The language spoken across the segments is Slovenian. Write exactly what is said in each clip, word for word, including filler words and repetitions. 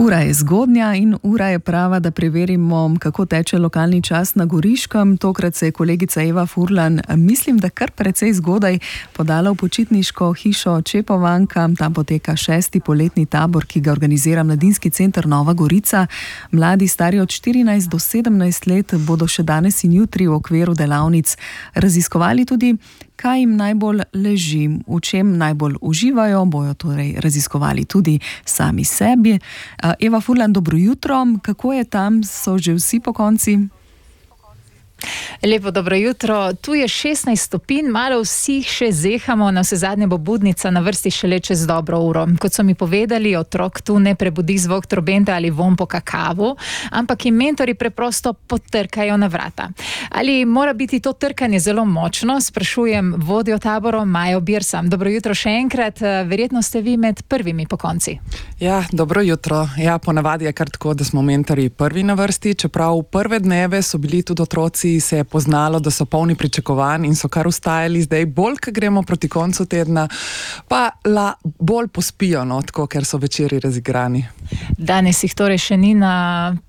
Ura je zgodnja in ura je prava, da preverimo, kako teče lokalni čas na Goriškem. Tokrat se je kolegica Eva Furlan, mislim, da kar precej zgodaj, podala v počitniško hišo Čepovanka. Tam poteka šesti poletni tabor, ki ga organizira Mladinski center Nova Gorica. Mladi stari od štirinajst do sedemnajst let bodo še danes in jutri v okviru delavnic raziskovali tudi, kaj jim najbolj leži, v čem najbolj uživajo, bojo torej raziskovali tudi sami sebi. Eva Furlan, dobro jutro. Kako je tam? So že vsi po konci? Lepo dobro jutro. Tu je šestnajst stopinj, malo vsi še zehamo, na vse zadnje bo budnica na vrsti šele čez dobro uro. Kot so mi povedali, otrok tu ne prebudi zvok trobente ali vonj po kakavu, ampak jim mentori preprosto potrkajo na vrata. Ali mora biti to trkanje zelo močno? Sprašujem vodjo tabora Majo Birsa. Dobro jutro še enkrat, verjetno ste vi med prvimi po konci. Ja, dobro jutro. Ja, ponavadi je kar tako, da smo mentori prvi na vrsti, čeprav prve dneve so bili tudi otroci, se je poznalo, da so polni pričakovanj in so kar ustajali. Zdaj bolj, ko gremo proti koncu tedna, pa la, bolj pospijo, no, tako, ker so večeri razigrani. Danes jih torej še ni na...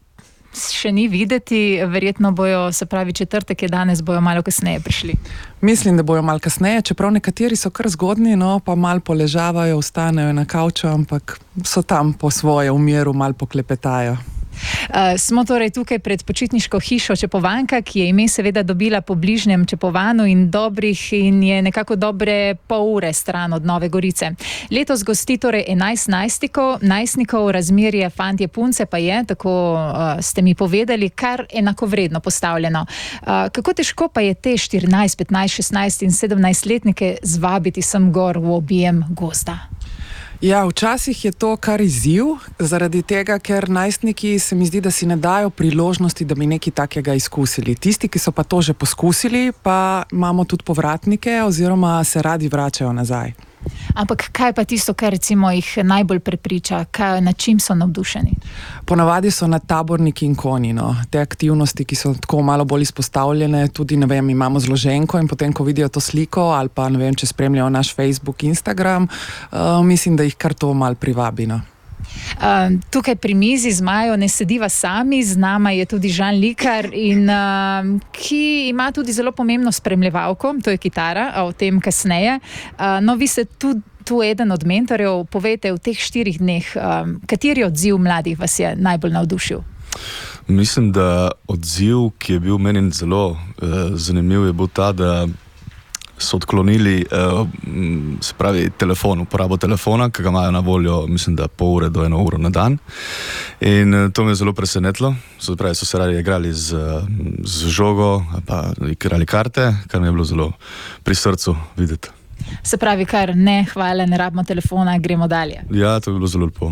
še ni videti, verjetno bojo, se pravi četrtek je danes, bojo malo kasneje prišli. Mislim, da bojo malo kasneje, čeprav nekateri so kar zgodni, no, pa malo poležavajo, vstanejo na kavču, ampak so tam po svoje v miru, malo poklepetajo. Uh, smo torej tukaj pred počitniško hišo Čepovanka, ki je ime seveda dobila po bližnjem Čepovanu in dobrih in je nekako dobre pol ure stran od Nove Gorice. Letos gosti torej enajst najstnikov, najstnikov, razmerje fantje punce pa je, tako uh, ste mi povedali, kar enakovredno postavljeno. Uh, kako težko pa je te štirinajst, petnajst, šestnajst in sedemnajst letnike zvabiti sem gor v objem gozda? Ja, včasih je to kar izziv, zaradi tega, ker najstniki se mi zdi, da si ne dajo priložnosti, da bi nekaj takega izkusili. Tisti, ki so pa to že poskusili, pa imamo tudi povratnike oziroma se radi vračajo nazaj. Ampak kaj pa tisto, kar recimo jih najbolj prepriča, kaj, na čim so navdušeni? Ponavadi so na taborniki in konji, no. Te aktivnosti, ki so tako malo bolj izpostavljene, tudi, ne vem, imamo zloženko in potem, ko vidijo to sliko ali pa, ne vem, če spremljajo naš Facebook, Instagram, uh, mislim, da jih kar to malo privabi, no. Uh, tukaj pri mizi z Majo ne sediva sami, z nama je tudi Žan Likar, in, uh, ki ima tudi zelo pomembno spremljevalko, to je kitara, o tem kasneje. Uh, no, vi ste tudi tu eden od mentorjev. Povejte, v teh štirih dneh, um, kateri odziv mladih vas je najbolj navdušil? Mislim, da odziv, ki je bil meni zelo uh, zanimiv, je bil ta, da so odklonili, uh, se pravi, telefon, uporabo telefona, ki ga imajo na voljo, mislim, da pol ure do eno uro na dan. In uh, to me je zelo presenetilo. Se pravi, so se radi igrali z, z žogo, pa igrali karte, kar mi je bilo zelo pri srcu videti. Se pravi, kar ne, hvala, ne rabimo telefona, gremo dalje. Ja, to je bilo zelo lepo.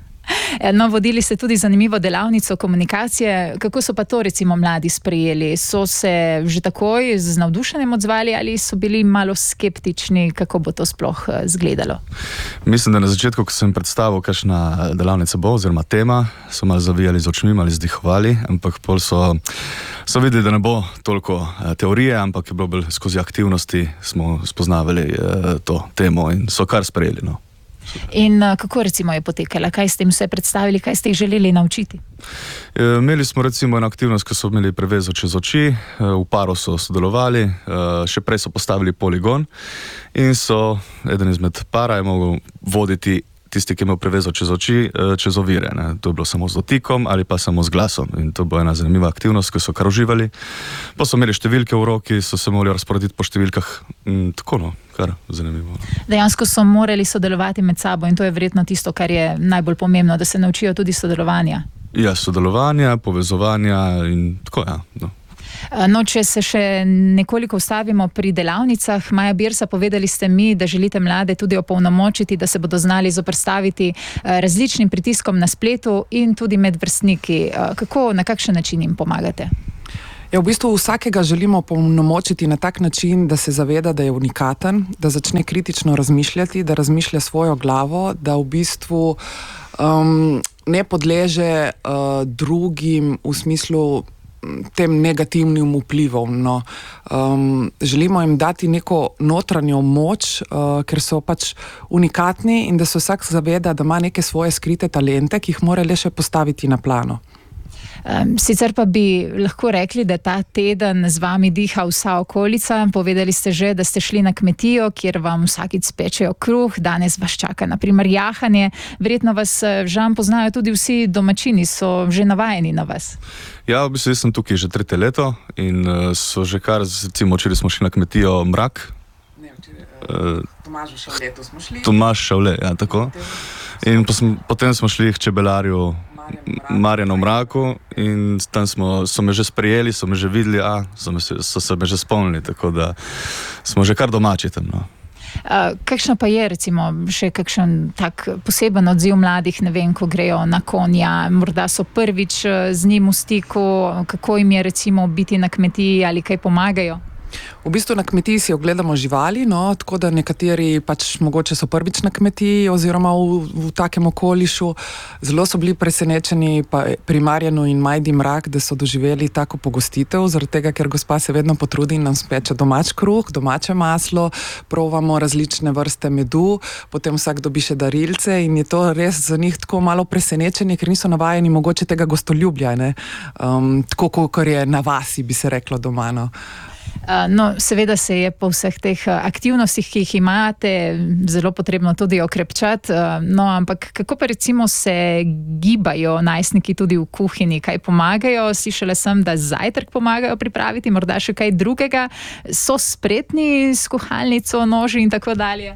No, vodili ste tudi zanimivo delavnico komunikacije. Kako so pa to recimo mladi sprejeli? So se že takoj z navdušenjem odzvali ali so bili malo skeptični, kako bo to sploh izgledalo? Mislim, da na začetku, ko sem predstavil, kakšna delavnica bo oziroma tema, so malo zavijali z očmi, malo izdihovali, ampak pol so, so videli, da ne bo toliko teorije, ampak je bilo bolj skozi aktivnosti, smo spoznavali to temo in so kar sprejeli, no. In uh, kako recimo je potekala? Kaj ste jim vse predstavili? Kaj ste jih želeli naučiti? E, imeli smo recimo eno aktivnost, ko so imeli prevezo čez oči, e, v paru so sodelovali, e, še prej so postavili poligon in so, eden izmed para je mogel voditi tisti, ki je imel prevezo čez oči, čez ovire. Ne. To je bilo samo z dotikom ali pa samo z glasom. In to bo ena zanimiva aktivnost, ki so kar uživali. Pa so imeli številke v roki, so se mogli razporediti po številkah. In tako, no, kar zanimivo. Dejansko so morali sodelovati med sabo in to je verjetno tisto, kar je najbolj pomembno, da se naučijo tudi sodelovanja. Ja, sodelovanja, povezovanja in tako, ja, no. No, če se še nekoliko ustavimo pri delavnicah, Maja Birsa, povedali ste mi, da želite mlade tudi opolnomočiti, da se bodo znali zoperstaviti različnim pritiskom na spletu in tudi med vrstniki. Kako, na kakšen način jim pomagate? Ja, v bistvu vsakega želimo opolnomočiti na tak način, da se zaveda, da je unikaten, da začne kritično razmišljati, da razmišlja svojo glavo, da v bistvu um, ne podleže uh, drugim v smislu tem negativnim vplivom. No. Um, želimo jim dati neko notranjo moč, uh, ker so pač unikatni in da se vsak zaveda, da ima neke svoje skrite talente, ki jih mora le še postaviti na plano. Um, sicer pa bi lahko rekli, da ta teden z vami diha vsa okolica. Povedali ste že, da ste šli na kmetijo, kjer vam vsakič pečejo kruh, danes vas čaka na primer jahanje. Verjetno vas, Žan, poznajo tudi vsi domačini, so že navajeni na vas. Ja, v bistvu sem tukaj že tretje leto in uh, so že kar, recimo, včeraj smo šli na kmetijo Mrak. Ne, včeraj, uh, Tomažu Šavletu smo šli. Tomaž Šavle, ja, tako. In posm, potem smo šli k čebelarju Marjanu Mraku in tam smo, so me že sprejeli, so me že videli, a so, me, so se me že spomnili, tako da smo že kar domači tam. No. Uh, kakšno pa je recimo še kakšen tak poseben odziv mladih, ne vem, ko grejo na konja, morda so prvič z njim v stiku, kako jim je recimo biti na kmetiji ali kaj pomagajo? V bistvu na kmetiji si ogledamo živali, no, tako da nekateri pač mogoče so prvič na kmetiji oziroma v, v takem okolišu. Zelo so bili presenečeni pa pri Marjanu in Majdi Mrak, da so doživeli tako pogostitev, zaradi tega, ker gospa se vedno potrudi in nam speče domač kruh, domače maslo, provamo različne vrste medu, potem vsak dobi še darilce in je to res za njih tako malo presenečenje, ker niso navajeni mogoče tega gostoljubja, ne, um, tako kot je na vasi, bi se reklo doma, no. No, seveda se je po vseh teh aktivnostih, ki jih imate, zelo potrebno tudi okrepčati. No, ampak kako pa recimo se gibajo najstniki tudi v kuhinji? Kaj pomagajo? Slišala sem, da zajtrk pomagajo pripraviti, morda še kaj drugega. So spretni s kuhalnico, noži in tako dalje?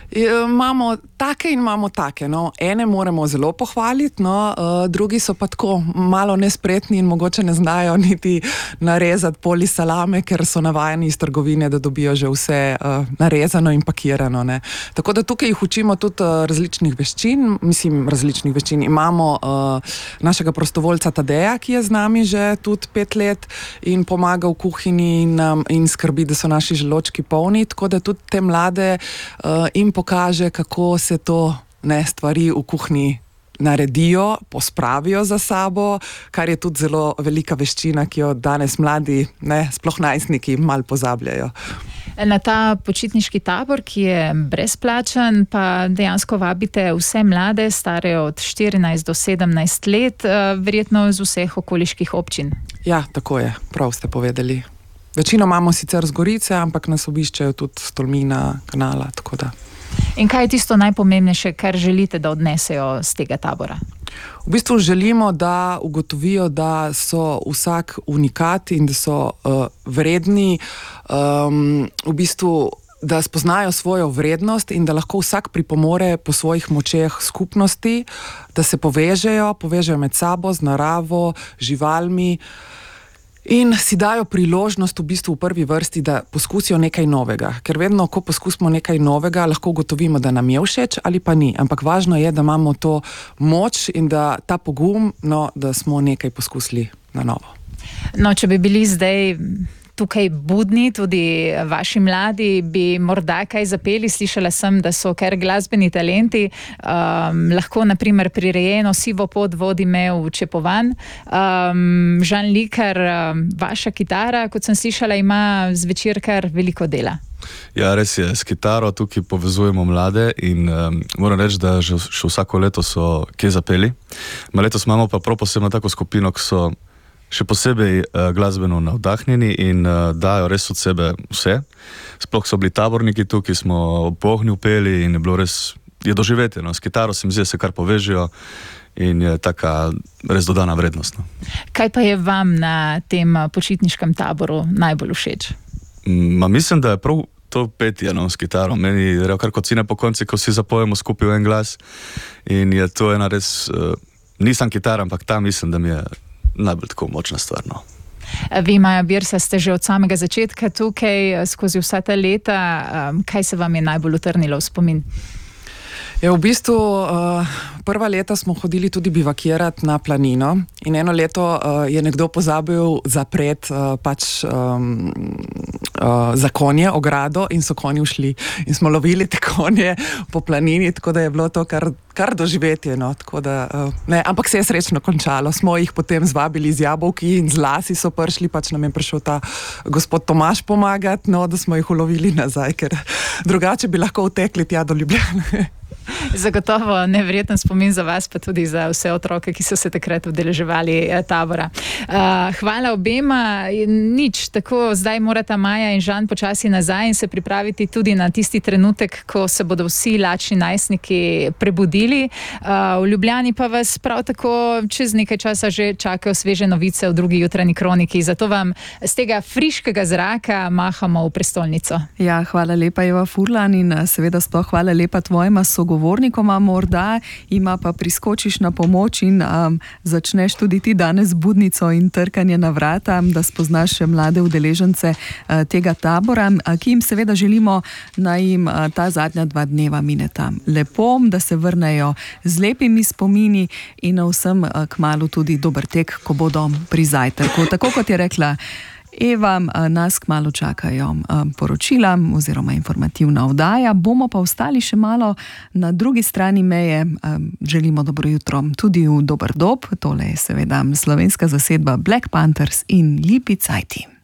Imamo take in imamo take. No. Ene moramo zelo pohvaliti, no. uh, drugi so pa tako malo nespretni in mogoče ne znajo niti narezati poli salame, ker so navajeni iz trgovine, da dobijo že vse uh, narezano in pakirano. Ne. Tako da tukaj jih učimo tudi uh, različnih veščin, mislim različnih veščin. Imamo uh, našega prostovoljca Tadeja, ki je z nami že tudi pet let in pomaga v kuhinji in, um, in skrbi, da so naši želočki polni, tako da tudi te mlade uh, in pokaže, kako se to, ne, stvari v kuhinji naredijo, pospravijo za sabo, kar je tudi zelo velika veščina, ki jo danes mladi, ne, sploh najstniki, malo pozabljajo. Na ta počitniški tabor, ki je brezplačen, pa dejansko vabite vse mlade, stare od štirinajst do sedemnajst let, verjetno iz vseh okoliških občin. Ja, tako je, prav ste povedali. Večino imamo sicer z Gorice, ampak nas obiščajo tudi s Tolmina, Kanala, tako da. In kaj je tisto najpomembnejše, kar želite, da odnesejo z tega tabora? V bistvu želimo, da ugotovijo, da so vsak unikat in da so uh, vredni, um, v bistvu, da spoznajo svojo vrednost in da lahko vsak pripomore po svojih močeh skupnosti, da se povežejo, povežejo med sabo, z naravo, živalmi. In si dajo priložnost v bistvu v prvi vrsti, da poskusijo nekaj novega. Ker vedno, ko poskusimo nekaj novega, lahko ugotovimo, da nam je všeč ali pa ni. Ampak važno je, da imamo to moč in da ta pogum, no, da smo nekaj poskusili na novo. No, če bi bili zdaj tukaj budni, tudi vaši mladi, bi morda kaj zapeli. Slišala sem, da so kar glasbeni talenti. Um, lahko naprimer prirejeno Sivo pot vodi me v Čepovan. Um, Žan Likar, um, vaša kitara, kot sem slišala, ima zvečer kar veliko dela. Ja, res je, s kitaro tukaj povezujemo mlade in um, moram reči, da že, še vsako leto so kje zapeli. Ma letos imamo pa prav posebno tako skupino, ki so še posebej uh, glasbeno navdahnjeni in uh, dajo res od sebe vse. Sploh so bili taborniki tukaj, smo ob ognju peli in je bilo res, je doživeti, no. S kitaro se mi zdi, se kar povežijo in je taka res dodana vrednost. No. Kaj pa je vam na tem počitniškem taboru najbolj všeč? Ma mislim, da je prav to petje, no, s kitaro. Meni je kar kot cine po konci, ko vsi zapojemo skupaj v en glas in je to ena res, uh, nisem kitara, ampak ta mislim, da mi je najbolj tako močna stvar, no. Vi, Maja Birsa, ste že od samega začetka tukaj, skozi vsa ta leta. Kaj se vam je najbolj utrnilo v spomin? Je v bistvu uh, prva leta smo hodili tudi bivakirati na planino in eno leto uh, je nekdo pozabil zapreti uh, pač um, uh, za konje ogrado in so konji ušli in smo lovili te konje po planini, tako da je bilo to kar, kar doživetje. No? Tako da, uh, ne, ampak se je srečno končalo. Smo jih potem zvabili z jabolki in z lasi so prišli, pač nam je prišel ta gospod Tomaž pomagati, no, da smo jih ulovili nazaj, ker drugače bi lahko utekli tja do Ljubljane. Zagotovo neverjeten spomin za vas, pa tudi za vse otroke, ki so se takrat udeleževali tabora. Hvala obema. Nič, tako zdaj morata Maja in Žan počasi nazaj in se pripraviti tudi na tisti trenutek, ko se bodo vsi lačni najstniki prebudili. V Ljubljani pa vas prav tako čez nekaj časa že čakajo sveže novice v drugi jutranji kroniki. Zato vam z tega friškega zraka mahamo v prestolnico. Ja, hvala lepa, Eva Furlan, in seveda sploh hvala lepa tvojima sogovornikoma, morda ima pa priskočiš na pomoč in um, začneš tudi ti danes budnico in trkanje na vrata, da spoznaš mlade udeležence uh, tega tabora, uh, ki jim seveda želimo, naj jim uh, ta zadnja dva dneva mineta lepo, da se vrnejo z lepimi spomini in vsem uh, kmalu tudi dober tek, ko bodo pri zajtrku. Tako kot je rekla Eva, nas kmalu čakajo poročila oziroma informativna oddaja, bomo pa ostali še malo na drugi strani meje. Želimo dobro jutro tudi v dober dob, tole je seveda slovenska zasedba Black Panthers in Lipi Cajti.